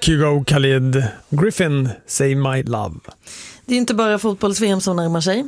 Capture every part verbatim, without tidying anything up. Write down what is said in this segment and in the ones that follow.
Kygo Khalid Griffin, Say My Love. är inte bara fotbolls-V M som närmar sig.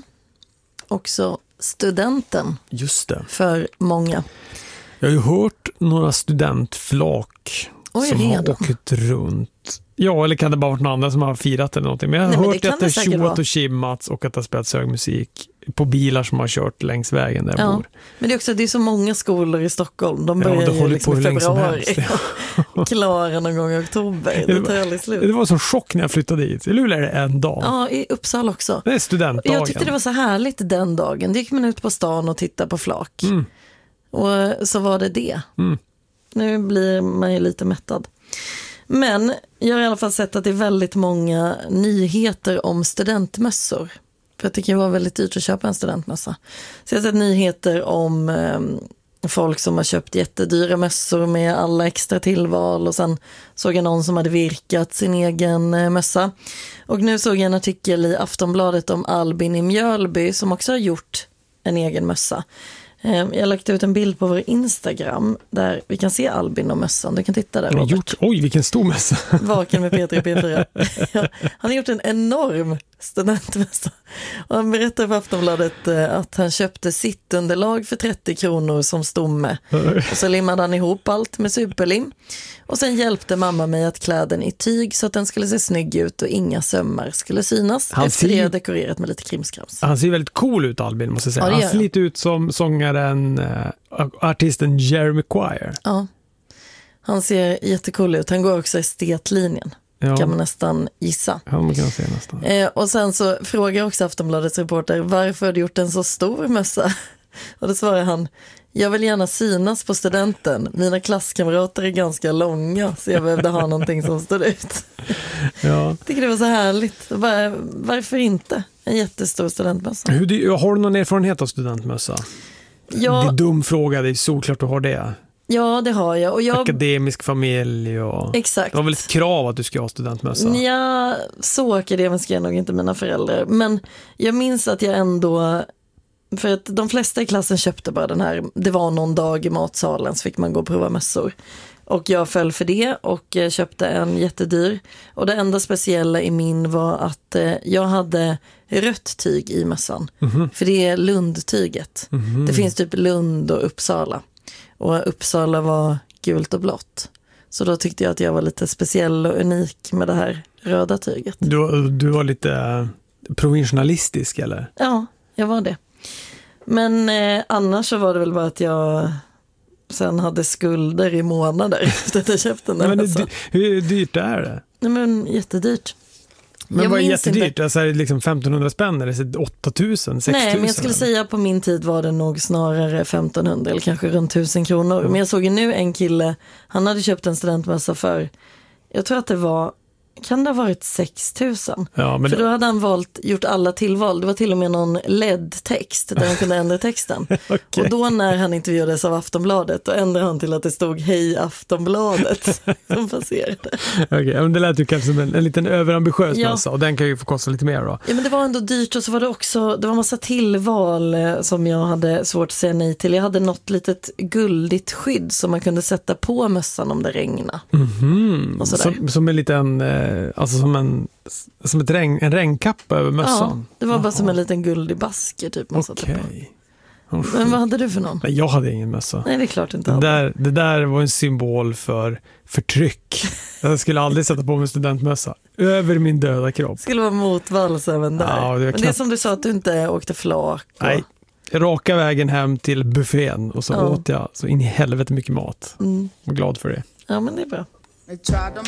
Också studenten. Just det. För många. Jag har ju hört några studentflak Oj, som redan. har åkt runt. Ja, eller kan det bara vara någon annan som har firat eller någonting. Men jag har Nej, hört det att det det är tjoat och kimmats och att det har spelats hög musik på bilar som har kört längs vägen där jag ja. bor. Men det är också det är så många skolor i Stockholm. De börjar ja, ju liksom i februari. Ja. Klara någon gång i oktober. Det tar aldrig slut. Det var så chock när jag flyttade dit. I Luleå är det en dag. Ja, i Uppsala också. Det är studentdagen. Jag tyckte det var så härligt den dagen. Det gick man ut på stan och tittade på flak. Mm. Och så var det det. Mm. Nu blir man ju lite mättad. Men jag har i alla fall sett att det är väldigt många nyheter om studentmössor. För det kan ju vara väldigt dyrt att köpa en studentmössa. Så jag har sett nyheter om eh, folk som har köpt jättedyra mössor med alla extra tillval. Och sen såg jag någon som hade virkat sin egen eh, mössa. Och nu såg jag en artikel i Aftonbladet om Albin i Mjölby som också har gjort en egen mössa. Jag har lagt ut en bild på vår Instagram där vi kan se Albin och mössan. Du kan titta där, Robert. Gjort, oj, vilken stor mössa. Vaken med Peter i P fyra. Ja, han har gjort en enorm studentmössa. Och han berättade för Aftonbladet att han köpte sitt underlag för trettio kronor som stomme. Och så limmade han ihop allt med superlim. Och sen hjälpte mamma mig att klä den i tyg så att den skulle se snygg ut och inga sömmar skulle synas. Han efter ser, det dekorerat med lite krimskrams. Han ser väldigt cool ut, Albin, måste jag säga. Ja, han ser lite ut som sångaren, äh, artisten Jeremy Quire. Ja, han ser jättecool ut. Han går också estetlinjen. Ja. Kan man nästan gissa. Ja, man kan se nästan. Eh, och sen så frågar också Aftonbladets reporter varför har du gjort en så stor mössa? Och då svarar han, jag vill gärna synas på studenten. Mina klasskamrater är ganska långa så jag behövde ha någonting som står ut. Ja. Jag tycker det var så härligt. Var, varför inte? En jättestor studentmössa. Hur, har du någon erfarenhet av studentmössa? Ja. Det är en dum fråga, det är såklart du har det. Ja, det har jag. Och jag... Akademisk familj och... Exakt. Det var väl ett krav att du ska ha studentmössa? Ja, så akademiska är nog inte mina föräldrar. Men jag minns att jag ändå... För att de flesta i klassen köpte bara den här. Det var någon dag i matsalen så fick man gå och prova mössor. Och jag föll för det och köpte en jättedyr. Och det enda speciella i min var att jag hade rött tyg i mössan. Mm-hmm. För det är Lundtyget. Mm-hmm. Det finns typ Lund och Uppsala. Och Uppsala var gult och blått. Så då tyckte jag att jag var lite speciell och unik med det här röda tyget. Du, du var lite provinsialistisk, eller? Ja, jag var det. Men eh, annars så var det väl bara att jag sen hade skulder i månader efter att jag köpte den. Men det, hur dyrt är det? Nej, men jättedyrt. Men jag vad är jättedyrt? Inte... Alltså är det liksom femtonhundra spänn eller åtta tusen, sex tusen? Nej, men jag skulle eller? säga på min tid var det nog snarare femtonhundra eller kanske runt tusen kronor. Mm. Men jag såg ju nu en kille, han hade köpt en studentmössa för, jag tror att det var, kan det ha varit sex tusen? Ja, men för då hade han valt, gjort alla tillval. Det var till och med någon L E D-text där han kunde ändra texten. Okay. Och då när han intervjuades av Aftonbladet, då ändrade han till att det stod Hej Aftonbladet som passerade. Okej, okay, men det lät ju kanske som en, en liten överambitiös ja. Massa och den kan ju få kosta lite mer då. Ja, men det var ändå dyrt och så var det också, det var massa tillval som jag hade svårt att säga nej till. Jag hade något litet guldigt skydd som man kunde sätta på mössan om det regnade. Mm-hmm. Och som, som en liten... Alltså som en, som ett regn, en regnkappa över mössan. Ja, det var bara Jaha. som en liten guldig basker typ. Okej. Okay. Men vad hade du för någon? Nej, jag hade ingen mössa. Nej, det är klart inte. Det där, det där var en symbol för förtryck. Jag skulle aldrig sätta på mig studentmössa. Över min döda kropp. Det skulle vara motvalls även där. Ja, det Men det är som du sa att du inte åkte flak. Och... Nej, raka vägen hem till buffén och så ja. åt jag så in i helvete mycket mat. Mm. Jag var glad för det. Ja, men det är bra.